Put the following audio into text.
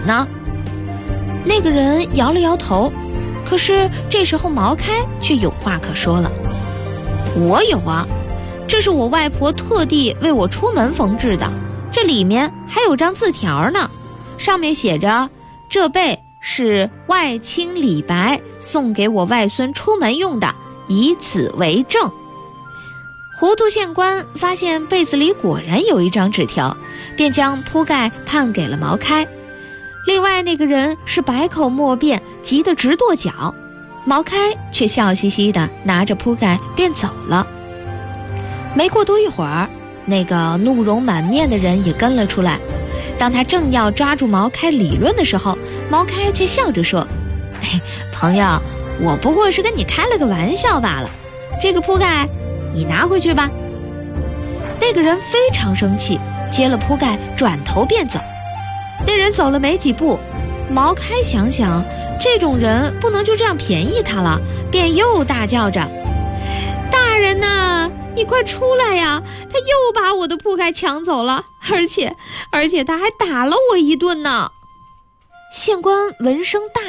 呢？那个人摇了摇头，可是这时候毛开却有话可说了。我有啊，这是我外婆特地为我出门缝制的，这里面还有张字条呢，上面写着这被是外卿李白送给我外孙出门用的，以此为证。糊涂县官发现被子里果然有一张纸条，便将铺盖判给了毛开。另外那个人是百口莫辩，急得直跺脚，毛开却笑嘻嘻地拿着铺盖便走了。没过多一会儿，那个怒容满面的人也跟了出来。当他正要抓住毛开理论的时候，毛开却笑着说：朋友，我不过是跟你开了个玩笑罢了，这个铺盖你拿回去吧。那个人非常生气，接了铺盖转头便走。那人走了没几步，毛开想想这种人不能就这样便宜他了，便又大叫着：大人呐，你快出来呀，他又把我的铺盖抢走了，而且他还打了我一顿呢。县官闻声大